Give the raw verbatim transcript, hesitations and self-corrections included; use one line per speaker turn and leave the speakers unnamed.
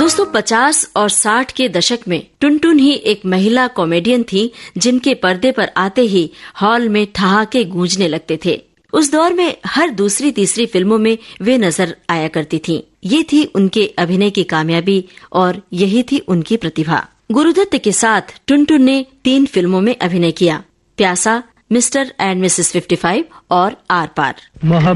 दोस्तों, पचास और साठ के दशक में टुनटुन ही एक महिला कॉमेडियन थी जिनके पर्दे पर आते ही हॉल में ठहाके गूंजने लगते थे। उस दौर में हर दूसरी तीसरी फिल्मों में वे नजर आया करती थीं। ये थी उनके अभिनय की कामयाबी और यही थी उनकी प्रतिभा। गुरुदत्त के साथ टुनटुन ने तीन फिल्मों में अभिनय किया, प्यासा, mister and Mrs fifty five और आर पार।